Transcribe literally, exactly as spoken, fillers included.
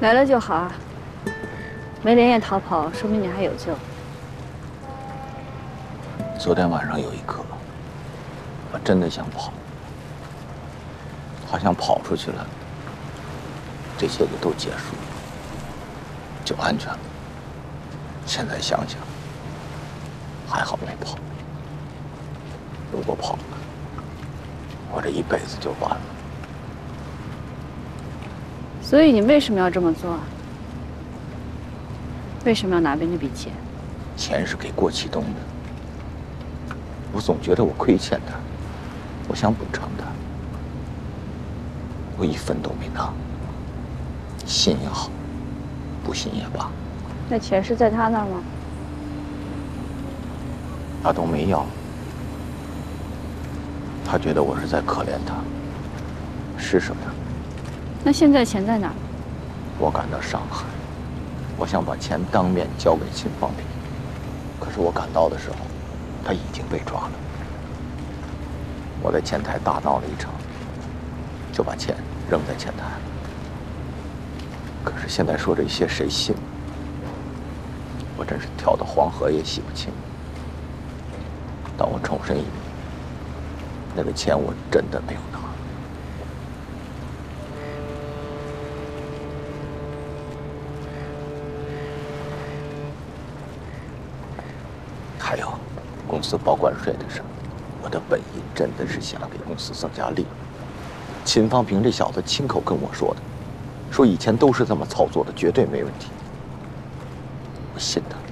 来了就好啊，没连夜逃跑，说明你还有救。 昨天晚上有一刻，我真的想跑，好像跑出去了，这些就都结束了，就安全了。现在想想，还好没跑。如果跑了，我这一辈子就完了。 所以你为什么要这么做啊？为什么要拿回那笔钱？ 钱是给郭启东的，我总觉得我亏欠他，我想补偿他，我一分都没拿。信也好，不信也罢。 那钱是在他那儿吗？ 他都没要，他觉得我是在可怜他，施舍他。 那现在钱在哪儿？ 我赶到上海，我想把钱当面交给秦方平，可是我赶到的时候，他已经被抓了。我在前台大闹了一场，就把钱扔在前台。可是现在说这些谁信？我真是跳到黄河也洗不清。但我重申一遍，那个钱我真的没有拿。还有公司报关税的事儿，我的本意真的是想给公司增加利润。秦方平这小子亲口跟我说的，说以前都是这么操作的，绝对没问题。我信他。